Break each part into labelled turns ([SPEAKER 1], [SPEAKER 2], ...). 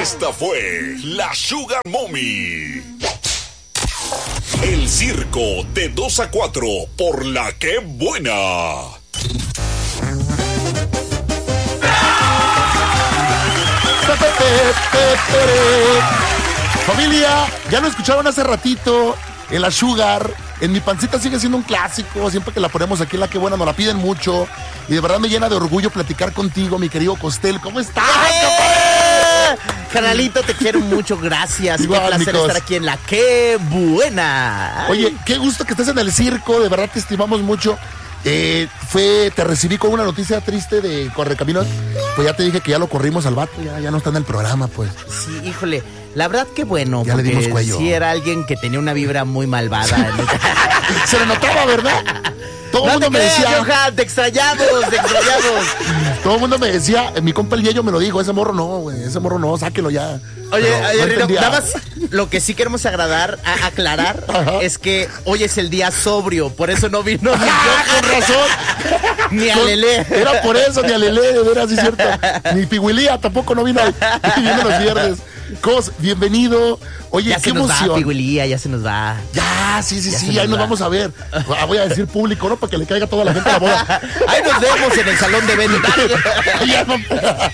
[SPEAKER 1] Esta fue la Sugar Mommy. El circo de 2 a 4 por La Que Buena.
[SPEAKER 2] Familia, ya lo escucharon hace ratito en la Sugar. En mi pancita sigue siendo un clásico. Siempre que la ponemos aquí en La Que Buena nos la piden mucho. Y de verdad me llena de orgullo platicar contigo, mi querido Costel. ¿Cómo estás,
[SPEAKER 3] Canalito, te quiero mucho, gracias.
[SPEAKER 2] Igual,
[SPEAKER 3] qué placer
[SPEAKER 2] amigos.
[SPEAKER 3] estar aquí en La Que Buena.
[SPEAKER 2] Oye, qué gusto que estés en el circo. De verdad te estimamos mucho. Te recibí con una noticia triste de Correcaminos. Pues ya te dije que ya lo corrimos al vato. Ya no está en el programa, pues.
[SPEAKER 3] Sí, híjole, la verdad que bueno.
[SPEAKER 2] Ya le dimos
[SPEAKER 3] porque
[SPEAKER 2] cuello.
[SPEAKER 3] sí era alguien que tenía una vibra muy malvada.
[SPEAKER 2] Se le notaba, ¿verdad? Todo el
[SPEAKER 3] No
[SPEAKER 2] mundo
[SPEAKER 3] te
[SPEAKER 2] me
[SPEAKER 3] creas,
[SPEAKER 2] decía.
[SPEAKER 3] Johan, te extrañamos.
[SPEAKER 2] Todo el mundo me decía, mi compa el Yello me lo dijo, ese morro no, güey, ese morro no, sáquelo ya.
[SPEAKER 3] Oye,
[SPEAKER 2] Pero no
[SPEAKER 3] Rino,
[SPEAKER 2] entendía.
[SPEAKER 3] nada más lo que sí queremos aclarar
[SPEAKER 2] Ajá.
[SPEAKER 3] es que hoy es el día sobrio, por eso no vino ni
[SPEAKER 2] Con razón.
[SPEAKER 3] ni a Lelé.
[SPEAKER 2] Era por eso, ni a Lelé, de veras, sí es cierto. Ni Piguilía tampoco no vino. Viene los viernes. Cos, bienvenido. Oye,
[SPEAKER 3] Ya
[SPEAKER 2] qué
[SPEAKER 3] se nos
[SPEAKER 2] emoción.
[SPEAKER 3] va, Piguilía, ya se nos va.
[SPEAKER 2] Ya, sí,
[SPEAKER 3] Ya se
[SPEAKER 2] ahí
[SPEAKER 3] nos
[SPEAKER 2] nos
[SPEAKER 3] va.
[SPEAKER 2] vamos a ver. Voy a decir público, ¿no? Para que le caiga toda la gente a la boda.
[SPEAKER 3] Ahí nos vemos en el salón de ventas.
[SPEAKER 2] Ya no.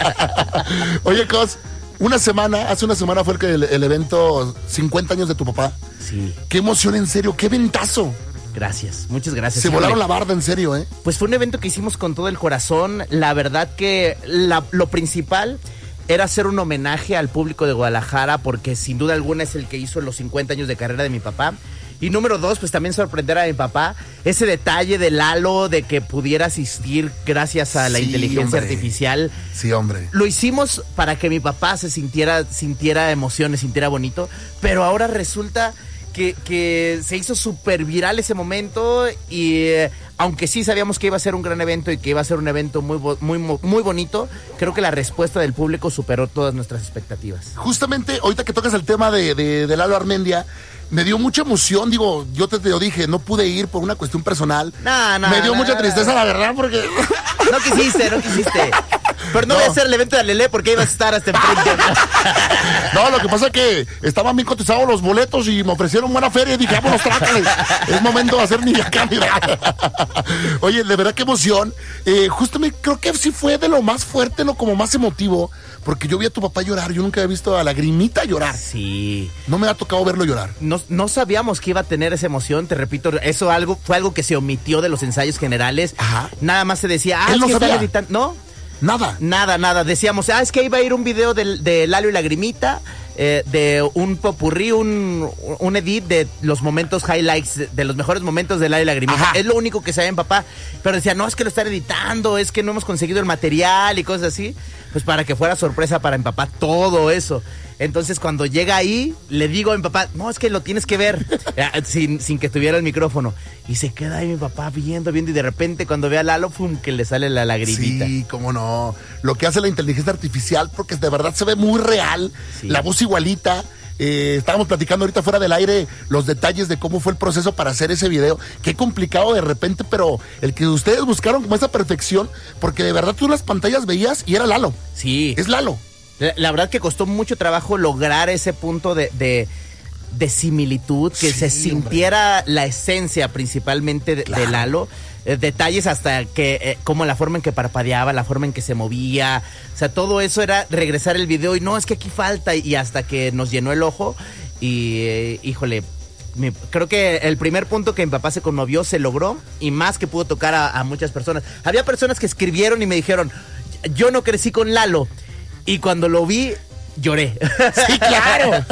[SPEAKER 2] Oye, Cos, hace una semana fue el evento 50 años de tu papá.
[SPEAKER 3] Sí,
[SPEAKER 2] Qué emoción, en serio, qué ventazo.
[SPEAKER 3] gracias, muchas gracias.
[SPEAKER 2] Se
[SPEAKER 3] Híjole,
[SPEAKER 2] volaron la barda, en serio, ¿eh?
[SPEAKER 3] Pues fue un evento que hicimos con todo el corazón. La verdad que lo principal era hacer un homenaje al público de Guadalajara, porque sin duda alguna es el que hizo los 50 años de carrera de mi papá. Y número 2, pues también sorprender a mi papá, ese detalle de Lalo, de que pudiera asistir gracias a la
[SPEAKER 2] Sí,
[SPEAKER 3] inteligencia
[SPEAKER 2] hombre.
[SPEAKER 3] artificial.
[SPEAKER 2] Sí, hombre.
[SPEAKER 3] Lo hicimos para que mi papá se sintiera emociones, sintiera bonito, pero ahora resulta que se hizo súper viral ese momento y aunque sí sabíamos que iba a ser un gran evento y que iba a ser un evento muy bonito, creo que la respuesta del público superó todas nuestras expectativas.
[SPEAKER 2] Justamente, ahorita que tocas el tema de Lalo Armendia, me dio mucha emoción, digo, yo te lo dije, no pude ir por una cuestión personal. Me dio mucha tristeza, la verdad, porque...
[SPEAKER 3] No quisiste. Pero no voy a hacer el evento de Lelé porque ibas a estar hasta enfrente.
[SPEAKER 2] No, lo que pasa es que estaban bien cotizados los boletos y me ofrecieron buena feria y dije, vámonos, trácale. Es momento de hacer mi acá, mira. Oye, de verdad qué emoción. Justamente creo que sí fue de lo más fuerte, ¿no? Como más emotivo, porque yo vi a tu papá llorar, yo nunca había visto a Lagrimita llorar.
[SPEAKER 3] Sí.
[SPEAKER 2] No me ha tocado verlo llorar.
[SPEAKER 3] No sabíamos que iba a tener esa emoción, te repito, fue algo que se omitió de los ensayos generales.
[SPEAKER 2] Ajá.
[SPEAKER 3] Nada más se decía,
[SPEAKER 2] Él no
[SPEAKER 3] es que
[SPEAKER 2] sabía.
[SPEAKER 3] están editando. No,
[SPEAKER 2] Nada.
[SPEAKER 3] nada. Decíamos, es que iba a ir un video de Lalo y Lagrimita, de un popurrí, un edit de los momentos highlights, de los mejores momentos de Lalo y Lagrimita.
[SPEAKER 2] Ajá.
[SPEAKER 3] Es lo único que sabía mi papá. Pero decía, no, es que lo están editando, es que no hemos conseguido el material y cosas así. Pues para que fuera sorpresa para mi papá todo eso. Entonces cuando llega ahí, le digo a mi papá, no, es que lo tienes que ver, sin que tuviera el micrófono. Y se queda ahí mi papá viendo, y de repente cuando ve a Lalo, pum, que le sale la lagrimita.
[SPEAKER 2] Sí, cómo no. Lo que hace la inteligencia artificial, porque de verdad se ve muy real,
[SPEAKER 3] Sí.
[SPEAKER 2] la voz igualita. Estábamos platicando ahorita fuera del aire los detalles de cómo fue el proceso para hacer ese video. Qué complicado de repente, pero el que ustedes buscaron como esa perfección, porque de verdad tú en las pantallas veías y era Lalo.
[SPEAKER 3] Sí.
[SPEAKER 2] Es Lalo.
[SPEAKER 3] La verdad que costó mucho trabajo lograr ese punto de similitud, que
[SPEAKER 2] Sí,
[SPEAKER 3] se sintiera la esencia principalmente de
[SPEAKER 2] Claro.
[SPEAKER 3] Lalo. Detalles hasta que, como la forma en que parpadeaba, la forma en que se movía. O sea, todo eso era regresar el video y no, es que aquí falta. Y hasta que nos llenó el ojo y, híjole, creo que el primer punto que mi papá se conmovió se logró y más que pudo tocar a muchas personas. Había personas que escribieron y me dijeron, yo no crecí con Lalo. Y cuando lo vi, lloré.
[SPEAKER 2] Sí, claro.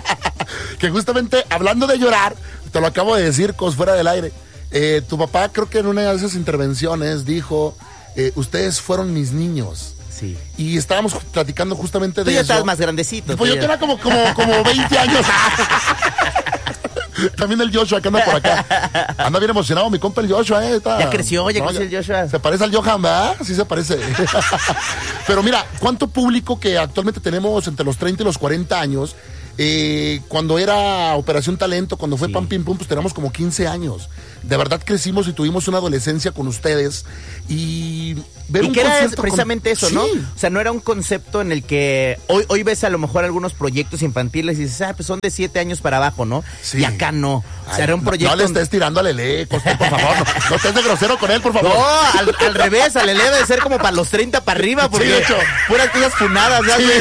[SPEAKER 2] Que justamente hablando de llorar, te lo acabo de decir, Cos, fuera del aire. Tu papá creo que en una de esas intervenciones dijo, ustedes fueron mis niños.
[SPEAKER 3] Sí.
[SPEAKER 2] Y estábamos platicando justamente
[SPEAKER 3] Tú
[SPEAKER 2] de
[SPEAKER 3] ya
[SPEAKER 2] eso.
[SPEAKER 3] estabas más grandecito.
[SPEAKER 2] Pues yo tenía como 20 años. También el Joshua que anda por acá. Anda bien emocionado mi compa el Joshua,
[SPEAKER 3] Ya creció el Joshua.
[SPEAKER 2] Se parece al Johan, ¿verdad? Sí se parece. Pero mira, ¿cuánto público que actualmente tenemos entre los 30 y los 40 años cuando era Operación Talento, cuando fue
[SPEAKER 3] Sí.
[SPEAKER 2] Pam Pim Pum, pues teníamos como 15 años. De verdad crecimos y tuvimos una adolescencia con ustedes. Y ver
[SPEAKER 3] Y
[SPEAKER 2] un
[SPEAKER 3] que era
[SPEAKER 2] concierto
[SPEAKER 3] precisamente eso, ¿no?
[SPEAKER 2] Sí.
[SPEAKER 3] O sea, no era un concepto en el que hoy ves a lo mejor algunos proyectos infantiles y dices, pues son de 7 años para abajo, ¿no?
[SPEAKER 2] Sí.
[SPEAKER 3] Y acá no. O sea,
[SPEAKER 2] Ay,
[SPEAKER 3] era un proyecto...
[SPEAKER 2] No le estés tirando a Lele, Costel, por favor. No estés de grosero con él, por favor.
[SPEAKER 3] No, al revés, al Lele debe ser como para los 30 para arriba, porque
[SPEAKER 2] Sí, de hecho.
[SPEAKER 3] puras cosas funadas, ¿no?
[SPEAKER 2] Sí.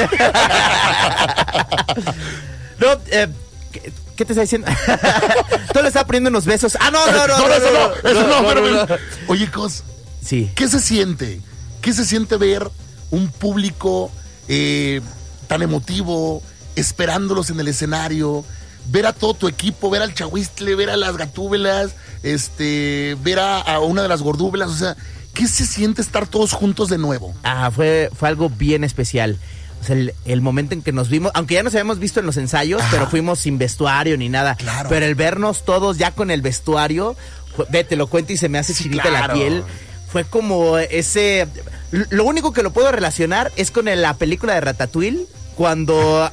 [SPEAKER 3] No, ¿qué te está diciendo? Todo le está poniendo unos besos. Ah, no.
[SPEAKER 2] Eso no, pero. Oye, Cos,
[SPEAKER 3] Sí.
[SPEAKER 2] ¿qué se siente? ¿Qué se siente ver un público tan emotivo, esperándolos en el escenario? Ver a todo tu equipo, ver al Chahuistle, ver a las Gatúbelas, ver a una de las Gordúbelas, o sea, ¿qué se siente estar todos juntos de nuevo?
[SPEAKER 3] Fue algo bien especial. O sea, el momento en que nos vimos, aunque ya nos habíamos visto en los ensayos,
[SPEAKER 2] Ajá.
[SPEAKER 3] pero fuimos sin vestuario ni nada.
[SPEAKER 2] Claro.
[SPEAKER 3] Pero el vernos todos ya con el vestuario, te lo cuento y se me hace
[SPEAKER 2] Sí,
[SPEAKER 3] chinita
[SPEAKER 2] claro.
[SPEAKER 3] la piel. Fue como ese... Lo único que lo puedo relacionar es con la película de Ratatouille, cuando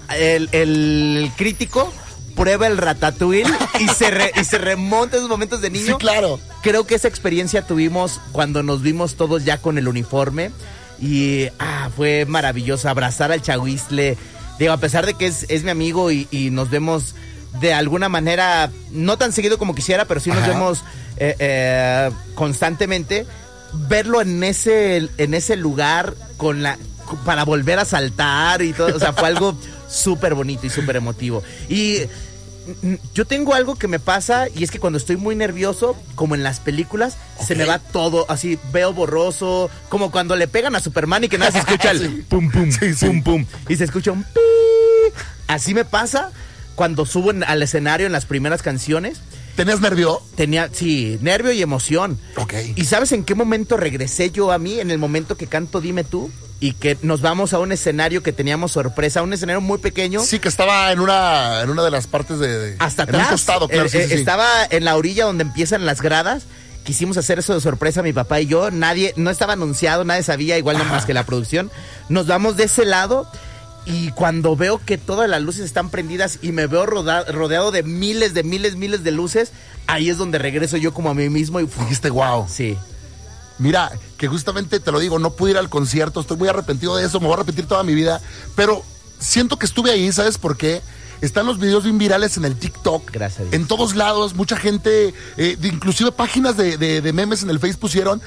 [SPEAKER 3] el crítico prueba el Ratatouille y se remonta a esos momentos de niño.
[SPEAKER 2] Sí, claro.
[SPEAKER 3] Creo que esa experiencia tuvimos cuando nos vimos todos ya con el uniforme y fue maravilloso abrazar al Chahuistle. Digo, a pesar de que es mi amigo y nos vemos de alguna manera, no tan seguido como quisiera, pero sí nos
[SPEAKER 2] Ajá.
[SPEAKER 3] vemos constantemente, verlo en ese lugar para volver a saltar y todo, o sea, fue algo súper bonito y súper emotivo. Y yo tengo algo que me pasa y es que cuando estoy muy nervioso, como en las películas, se me va todo, así veo borroso, como cuando le pegan a Superman y que nada se escucha el
[SPEAKER 2] Sí.
[SPEAKER 3] pum pum,
[SPEAKER 2] Sí, sí.
[SPEAKER 3] pum pum, y se escucha un pi. Así me pasa cuando subo al escenario en las primeras canciones.
[SPEAKER 2] ¿Tenías nervio?
[SPEAKER 3] Tenía, sí, nervio y emoción.
[SPEAKER 2] Ok.
[SPEAKER 3] ¿Y sabes en qué momento regresé yo a mí? En el momento que canto Dime Tú y que nos vamos a un escenario que teníamos sorpresa, un escenario muy pequeño.
[SPEAKER 2] Sí, que estaba en una de las partes de
[SPEAKER 3] Hasta
[SPEAKER 2] en
[SPEAKER 3] atrás.
[SPEAKER 2] un costado, claro. Sí.
[SPEAKER 3] Estaba en la orilla donde empiezan las gradas. Quisimos hacer eso de sorpresa, mi papá y yo. No estaba anunciado, nadie sabía, igual no más que la producción. Nos vamos de ese lado y cuando veo que todas las luces están prendidas y me veo rodeado de miles de luces, ahí es donde regreso yo como a mí mismo y
[SPEAKER 2] Dijiste, wow.
[SPEAKER 3] sí.
[SPEAKER 2] Mira, que justamente te lo digo, no pude ir al concierto, estoy muy arrepentido de eso, me voy a arrepentir toda mi vida, pero siento que estuve ahí, ¿sabes por qué? Están los videos bien virales en el TikTok.
[SPEAKER 3] Gracias a Dios.
[SPEAKER 2] En todos lados, mucha gente, inclusive páginas de memes en el Facebook pusieron,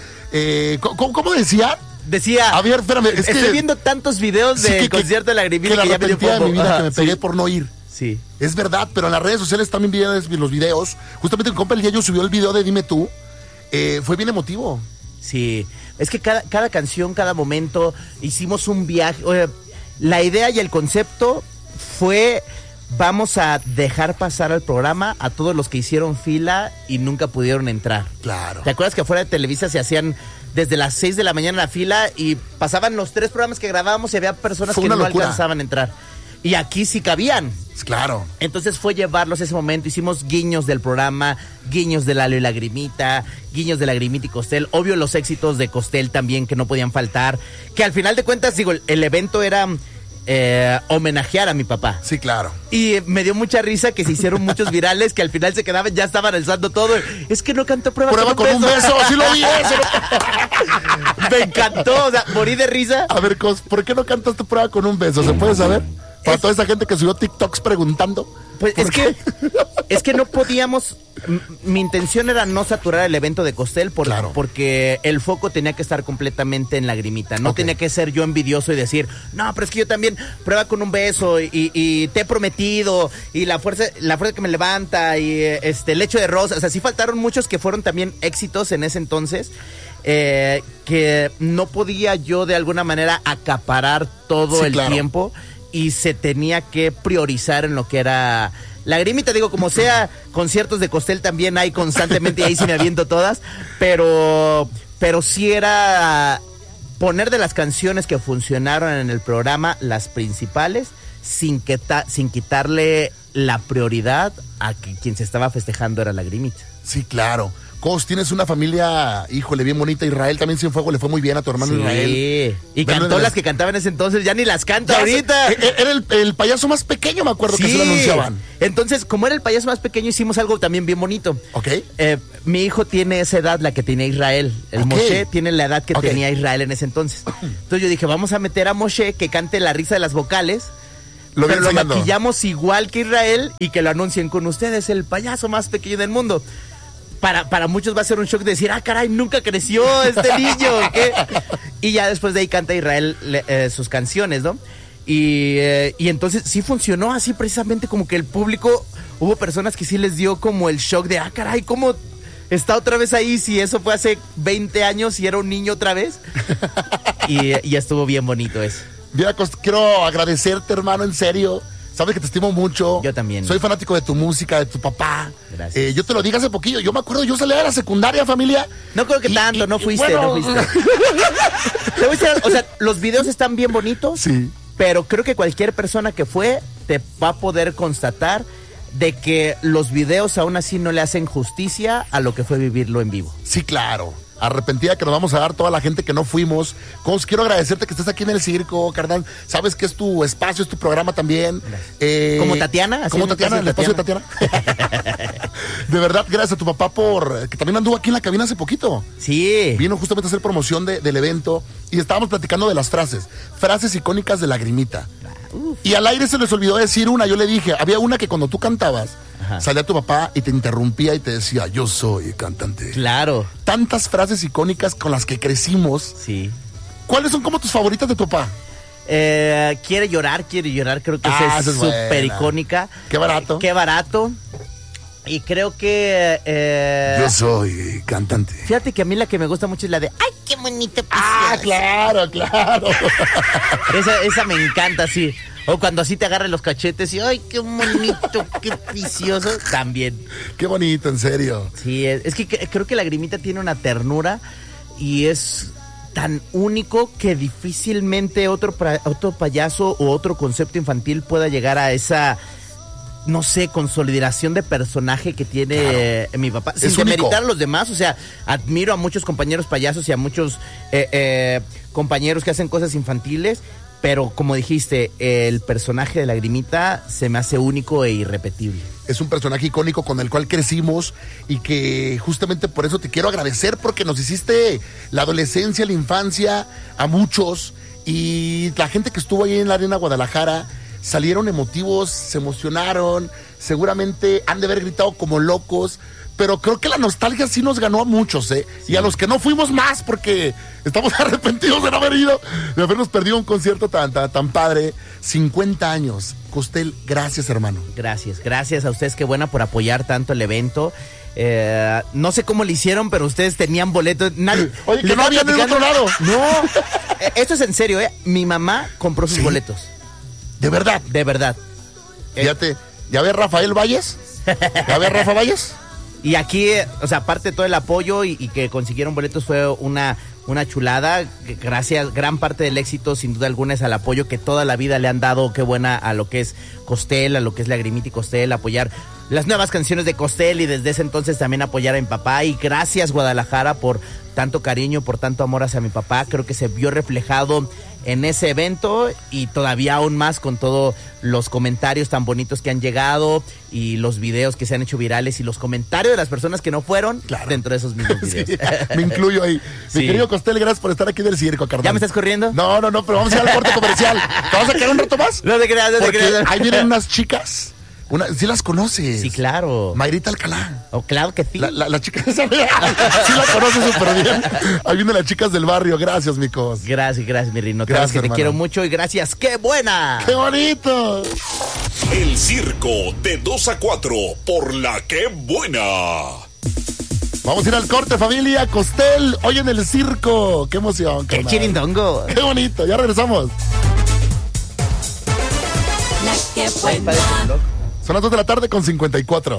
[SPEAKER 2] ¿cómo decía?
[SPEAKER 3] Decía,
[SPEAKER 2] A ver, espérame, es
[SPEAKER 3] estoy
[SPEAKER 2] que...
[SPEAKER 3] viendo tantos videos
[SPEAKER 2] sí,
[SPEAKER 3] del concierto de Lagrimita
[SPEAKER 2] que
[SPEAKER 3] que
[SPEAKER 2] la
[SPEAKER 3] ya me dio
[SPEAKER 2] arrepentida de mi
[SPEAKER 3] poco.
[SPEAKER 2] vida que me
[SPEAKER 3] Ajá,
[SPEAKER 2] pegué
[SPEAKER 3] sí.
[SPEAKER 2] por no ir.
[SPEAKER 3] Sí.
[SPEAKER 2] Es verdad, pero en las redes sociales también vi los videos. Justamente mi compa el Yayo subió el video de Dime Tú. Fue bien emotivo.
[SPEAKER 3] Sí, es que cada canción, cada momento, hicimos un viaje. Oye, la idea y el concepto fue, vamos a dejar pasar al programa a todos los que hicieron fila y nunca pudieron entrar.
[SPEAKER 2] Claro.
[SPEAKER 3] ¿Te acuerdas que afuera de Televisa se hacían desde las 6 de la mañana la fila y pasaban los 3 programas que grabábamos y había personas
[SPEAKER 2] Fue
[SPEAKER 3] que
[SPEAKER 2] una
[SPEAKER 3] no
[SPEAKER 2] locura.
[SPEAKER 3] alcanzaban a entrar? Y aquí sí cabían.
[SPEAKER 2] Claro.
[SPEAKER 3] Entonces fue llevarlos a ese momento, hicimos guiños del programa, guiños de Lalo y Lagrimita, guiños de Lagrimita y Costel, obvio los éxitos de Costel también que no podían faltar, que al final de cuentas, digo, el evento era homenajear a mi papá.
[SPEAKER 2] Sí, claro.
[SPEAKER 3] Y me dio mucha risa que se hicieron muchos virales que al final se quedaban, ya estaban alzando todo. Es que no cantó
[SPEAKER 2] Prueba con un beso, sí lo vi eso.
[SPEAKER 3] Me encantó, o sea, morí de risa.
[SPEAKER 2] A ver, Cos, ¿por qué no cantaste Prueba con un beso? ¿Se puede saber? Para toda esa gente que subió TikToks preguntando.
[SPEAKER 3] Pues
[SPEAKER 2] ¿por qué?
[SPEAKER 3] es que no podíamos. Mi intención era no saturar el evento de Costel
[SPEAKER 2] Claro.
[SPEAKER 3] porque el foco tenía que estar completamente en Lagrimita. No
[SPEAKER 2] Ok.
[SPEAKER 3] tenía que ser yo envidioso y decir, no, pero es que yo también Prueba con un beso y te he prometido y la fuerza que me levanta y el hecho de rosa. O sea, sí faltaron muchos que fueron también éxitos en ese entonces. Que no podía yo de alguna manera acaparar todo
[SPEAKER 2] Sí,
[SPEAKER 3] el
[SPEAKER 2] claro.
[SPEAKER 3] tiempo y se tenía que priorizar en lo que era Lagrimita. Digo, como sea, conciertos de Costel también hay constantemente y ahí sí me aviento todas, pero sí era poner de las canciones que funcionaron en el programa las principales sin quitarle la prioridad a que quien se estaba festejando era Lagrimita.
[SPEAKER 2] Sí, claro. Cos, tienes una familia, híjole, bien bonita. Israel también Cienfuegos le fue muy bien a tu hermano Israel.
[SPEAKER 3] Y cantó las que cantaban en ese entonces, ya ni las canta ahorita.
[SPEAKER 2] Era el payaso más pequeño, me acuerdo que se lo anunciaban.
[SPEAKER 3] Entonces, como era el payaso más pequeño, hicimos algo también bien bonito.
[SPEAKER 2] Ok.
[SPEAKER 3] Mi hijo tiene esa edad, la que tenía Israel. El Moshe tiene la edad que tenía Israel en ese entonces. Entonces yo dije, vamos a meter a Moshe que cante la risa de las vocales. Pero lo maquillamos igual que Israel y que lo anuncien con ustedes, el payaso más pequeño del mundo. Para muchos va a ser un shock de decir, caray, nunca creció este niño, ¿qué? Y ya después de ahí canta Israel sus canciones, ¿no? Y entonces sí funcionó así precisamente, como que el público, hubo personas que sí les dio como el shock de, caray, ¿cómo está otra vez ahí? Si eso fue hace 20 años y era un niño otra vez. Y estuvo bien bonito eso.
[SPEAKER 2] Mira, quiero agradecerte, hermano, en serio. Sabes que te estimo mucho.
[SPEAKER 3] Yo también.
[SPEAKER 2] Soy fanático de tu música, de tu papá.
[SPEAKER 3] Gracias.
[SPEAKER 2] Yo te lo dije hace poquillo. Yo me acuerdo, yo salí de la secundaria, familia.
[SPEAKER 3] No creo que tanto, no fuiste. Te voy a decir, o sea, los videos están bien bonitos.
[SPEAKER 2] Sí.
[SPEAKER 3] Pero creo que cualquier persona que fue te va a poder constatar de que los videos aún así no le hacen justicia a lo que fue vivirlo en vivo.
[SPEAKER 2] Sí, claro. Arrepentida que nos vamos a dar toda la gente que no fuimos. Cos, quiero agradecerte que estés aquí en el circo, carnal. Sabes que es tu espacio, es tu programa también.
[SPEAKER 3] Como Tatiana.
[SPEAKER 2] Como Tatiana, el esposo de Tatiana. De verdad, gracias a tu papá que también anduvo aquí en la cabina hace poquito.
[SPEAKER 3] Sí.
[SPEAKER 2] Vino justamente a hacer promoción del evento y estábamos platicando de las frases icónicas de Lagrimita. Y al aire se les olvidó decir una. Yo le dije, había una que cuando tú cantabas, salía tu papá y te interrumpía y te decía, yo soy cantante.
[SPEAKER 3] Claro.
[SPEAKER 2] Tantas frases icónicas con las que crecimos.
[SPEAKER 3] Sí.
[SPEAKER 2] ¿Cuáles son como tus favoritas de tu papá?
[SPEAKER 3] Quiere llorar, creo que esa es súper icónica.
[SPEAKER 2] Qué barato.
[SPEAKER 3] Y creo que...
[SPEAKER 2] yo soy cantante.
[SPEAKER 3] Fíjate que a mí la que me gusta mucho es la de, ¡ay, qué bonito!
[SPEAKER 2] Claro.
[SPEAKER 3] Esa me encanta, sí. O cuando así te agarran los cachetes y ¡ay, qué bonito, qué precioso! También.
[SPEAKER 2] Qué bonito, en serio.
[SPEAKER 3] Sí, es que creo que Lagrimita tiene una ternura y es tan único que difícilmente otro payaso o otro concepto infantil pueda llegar a esa, no sé, consolidación de personaje que tiene mi papá. Sin demeritar a los demás, o sea, admiro a muchos compañeros payasos y a muchos compañeros que hacen cosas infantiles. Pero como dijiste, el personaje de Lagrimita se me hace único e irrepetible.
[SPEAKER 2] Es un personaje icónico con el cual crecimos y que justamente por eso te quiero agradecer, porque nos hiciste la adolescencia, la infancia a muchos, y la gente que estuvo ahí en la Arena Guadalajara salieron emotivos, se emocionaron, seguramente han de haber gritado como locos. Pero creo que la nostalgia sí nos ganó a muchos, ¿eh? Sí. Y a los que no fuimos más, porque estamos arrepentidos de no haber ido, de habernos perdido un concierto tan padre. 50 años. Costel, gracias, hermano.
[SPEAKER 3] Gracias a ustedes, qué buena por apoyar tanto el evento. No sé cómo le hicieron, pero ustedes tenían boletos.
[SPEAKER 2] Oye, que no habían en otro lado.
[SPEAKER 3] No, esto es en serio, ¿eh? Mi mamá compró sus boletos.
[SPEAKER 2] ¿De verdad?
[SPEAKER 3] De verdad.
[SPEAKER 2] Fíjate, ¿ya ves Rafael Valles? ¿Ya ves Rafa Valles?
[SPEAKER 3] Y aquí, o sea, aparte de todo el apoyo y que consiguieron boletos, fue una chulada. Gracias, gran parte del éxito, sin duda alguna, es al apoyo que toda la vida le han dado. Qué buena a lo que es Costel, a lo que es Lagrimita y Costel, apoyar las nuevas canciones de Costel y desde ese entonces también apoyar a mi papá. Y gracias, Guadalajara, por tanto cariño, por tanto amor hacia mi papá. Creo que se vio reflejado en ese evento y todavía aún más con todos los comentarios tan bonitos que han llegado y los videos que se han hecho virales y los comentarios de las personas que no fueron dentro de esos mismos videos.
[SPEAKER 2] Sí, me incluyo ahí. Sí. Mi querido Costel, gracias por estar aquí del circo, carnal.
[SPEAKER 3] ¿Ya me estás corriendo?
[SPEAKER 2] No, pero vamos a ir al corte comercial. ¿Te vas a quedar un rato más?
[SPEAKER 3] No te creas.
[SPEAKER 2] Ahí vienen unas chicas. ¿Sí las conoces?
[SPEAKER 3] Sí, claro.
[SPEAKER 2] Mayrita Alcalá.
[SPEAKER 3] Oh, claro que sí.
[SPEAKER 2] La chica esa. Sí la conoces súper bien. Ahí vienen las chicas del barrio. Gracias, mi cos.
[SPEAKER 3] Gracias, mi Rino. Gracias, que te quiero mucho y gracias. ¡Qué buena!
[SPEAKER 2] ¡Qué bonito!
[SPEAKER 1] El circo de 2 a 4 por la que buena.
[SPEAKER 2] Vamos a ir al corte, familia. Costel, hoy en el circo. ¡Qué emoción,
[SPEAKER 3] carnal! ¡Qué chirindongo!
[SPEAKER 2] ¡Qué bonito! Ya regresamos.
[SPEAKER 4] La que buena.
[SPEAKER 2] Son las 2 de la tarde con 54.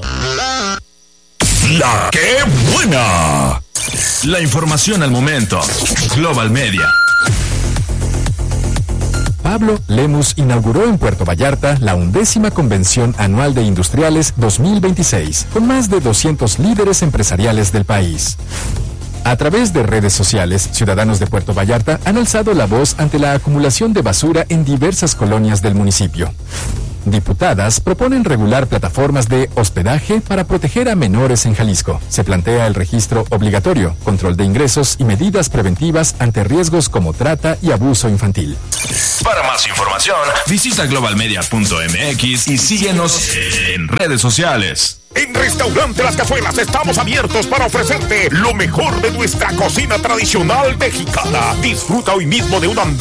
[SPEAKER 1] La que buena.
[SPEAKER 5] La información al momento. Global Media. Pablo Lemus inauguró en Puerto Vallarta la 11ª Convención Anual de Industriales 2026, con más de 200 líderes empresariales del país. A través de redes sociales, ciudadanos de Puerto Vallarta han alzado la voz ante la acumulación de basura en diversas colonias del municipio. Diputadas proponen regular plataformas de hospedaje para proteger a menores en Jalisco. Se plantea el registro obligatorio, control de ingresos y medidas preventivas ante riesgos como trata y abuso infantil.
[SPEAKER 6] Para más información, visita globalmedia.mx y síguenos en redes sociales.
[SPEAKER 1] En Restaurante Las Cazuelas estamos abiertos para ofrecerte lo mejor de nuestra cocina tradicional mexicana. Disfruta hoy mismo de un ambiente